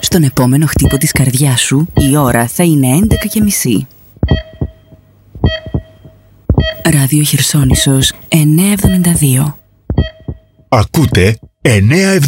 στον επόμενο χτύπο της καρδιάς σου η ώρα θα είναι 11:30. Ράδιο Χερσόνησος 972. Ακούτε 972.